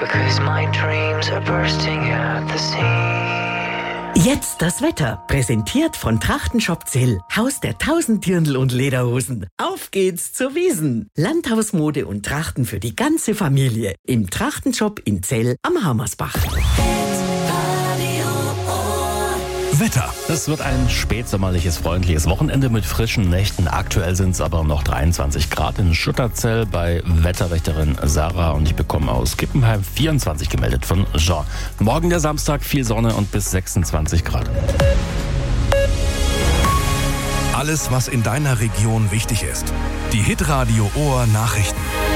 because my dreams are bursting at the seams. Jetzt das Wetter, präsentiert von Trachtenshop Zell, Haus der 1000 Dirndl und Lederhosen. Auf geht's zur Wiesn. Landhausmode und Trachten für die ganze Familie. Im Trachtenshop in Zell am Hammersbach. Wetter. Es wird ein spätsommerliches, freundliches Wochenende mit frischen Nächten. Aktuell sind es aber noch 23 Grad in Schutterzell bei Wetterwächterin Sarah und ich bekomme aus Kippenheim 24 gemeldet von Jean. Morgen der Samstag, viel Sonne und bis 26 Grad. Alles, was in deiner Region wichtig ist. Die Hitradio Ohr Nachrichten.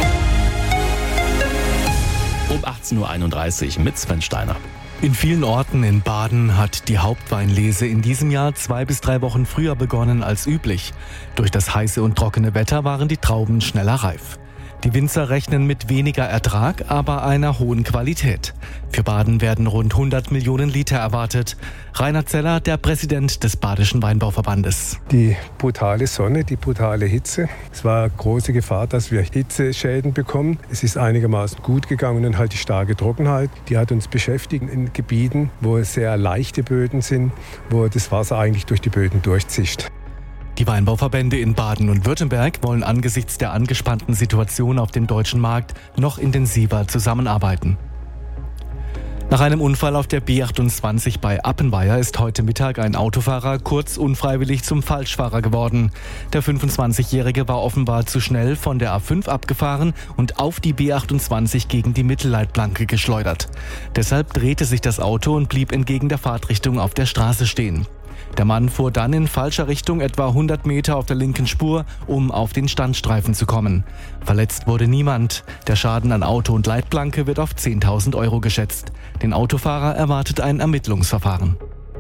Um 18.31 Uhr mit Sven Steiner. In vielen Orten in Baden hat die Hauptweinlese in diesem Jahr 2 bis 3 Wochen früher begonnen als üblich. Durch das heiße und trockene Wetter waren die Trauben schneller reif. Die Winzer rechnen mit weniger Ertrag, aber einer hohen Qualität. Für Baden werden rund 100 Millionen Liter erwartet. Rainer Zeller, der Präsident des Badischen Weinbauverbandes. Die brutale Sonne, die brutale Hitze. Es war große Gefahr, dass wir Hitzeschäden bekommen. Es ist einigermaßen gut gegangen und halt die starke Trockenheit, die hat uns beschäftigt in Gebieten, wo es sehr leichte Böden sind, wo das Wasser eigentlich durch die Böden durchzischt. Die Weinbauverbände in Baden und Württemberg wollen angesichts der angespannten Situation auf dem deutschen Markt noch intensiver zusammenarbeiten. Nach einem Unfall auf der B28 bei Appenweier ist heute Mittag ein Autofahrer kurz unfreiwillig zum Falschfahrer geworden. Der 25-Jährige war offenbar zu schnell von der A5 abgefahren und auf die B28 gegen die Mittelleitplanke geschleudert. Deshalb drehte sich das Auto und blieb entgegen der Fahrtrichtung auf der Straße stehen. Der Mann fuhr dann in falscher Richtung etwa 100 Meter auf der linken Spur, um auf den Standstreifen zu kommen. Verletzt wurde niemand. Der Schaden an Auto und Leitplanke wird auf 10.000 Euro geschätzt. Den Autofahrer erwartet ein Ermittlungsverfahren.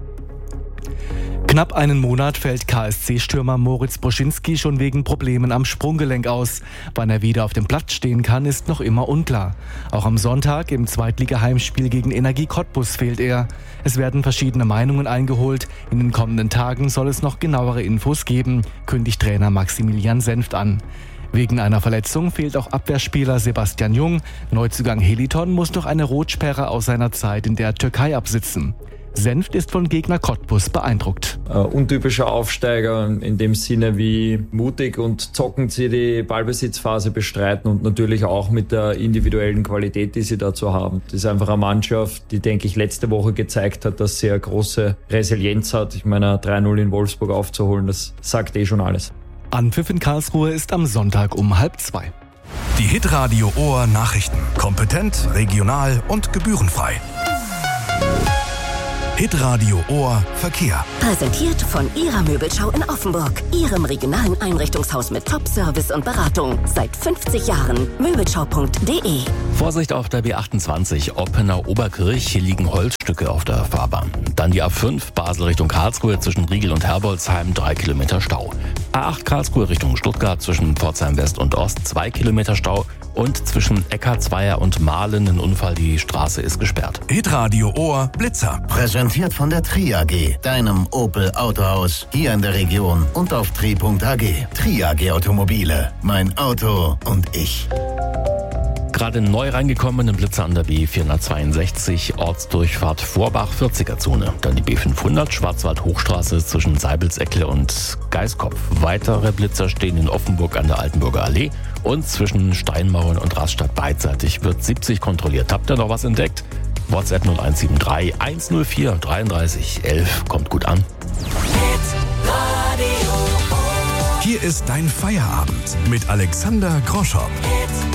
Knapp einen Monat fällt KSC-Stürmer Moritz Broschinski schon wegen Problemen am Sprunggelenk aus. Wann er wieder auf dem Platz stehen kann, ist noch immer unklar. Auch am Sonntag im Zweitliga-Heimspiel gegen Energie Cottbus fehlt er. Es werden verschiedene Meinungen eingeholt. In den kommenden Tagen soll es noch genauere Infos geben, kündigt Trainer Maximilian Senft an. Wegen einer Verletzung fehlt auch Abwehrspieler Sebastian Jung. Neuzugang Heliton muss noch eine Rotsperre aus seiner Zeit in der Türkei absitzen. Senft ist von Gegner Cottbus beeindruckt. Untypischer Aufsteiger in dem Sinne, wie mutig und zockend sie die Ballbesitzphase bestreiten und natürlich auch mit der individuellen Qualität, die sie dazu haben. Das ist einfach eine Mannschaft, die, denke ich, letzte Woche gezeigt hat, dass sie eine große Resilienz hat. Ich meine, 3-0 in Wolfsburg aufzuholen, das sagt schon alles. Anpfiff in Karlsruhe ist am Sonntag um 1:30. Die Hitradio Ohr Nachrichten. Kompetent, regional und gebührenfrei. Hitradio Ohr Verkehr. Präsentiert von Ihrer Möbelschau in Offenburg. Ihrem regionalen Einrichtungshaus mit Top-Service und Beratung. Seit 50 Jahren. Möbelschau.de. Vorsicht auf der B28 Oppenau-Oberkirch. Hier liegen Holzstücke auf der Fahrbahn. Dann die A5 Basel Richtung Karlsruhe zwischen Riegel und Herbolzheim 3 Kilometer Stau. A8 Karlsruhe Richtung Stuttgart zwischen Pforzheim West und Ost 2 Kilometer Stau. Und zwischen Eckartsweier und Mahlen ein Unfall, die Straße ist gesperrt. Hitradio Ohr Blitzer. Präsentiert von der Tri AG, deinem Opel Autohaus, hier in der Region und auf tri.ag. Tri AG Automobile, mein Auto und ich. Gerade neu reingekommen, ein Blitzer an der B462, Ortsdurchfahrt Vorbach, 40er-Zone. Dann die B500, Schwarzwald-Hochstraße zwischen Seibelseckle und Geiskopf. Weitere Blitzer stehen in Offenburg an der Altenburger Allee und zwischen Steinmauern und Rastatt beidseitig wird 70 kontrolliert. Habt ihr noch was entdeckt? WhatsApp 0173 104 33 11. Kommt gut an. Hier ist dein Feierabend mit Alexander Groschow.